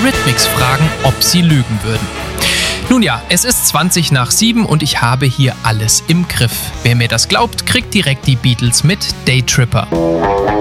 Eurythmics fragen, ob sie lügen würden. Nun ja, es ist 7:20 und ich habe hier alles im Griff. Wer mir das glaubt, kriegt direkt die Beatles mit Day Tripper.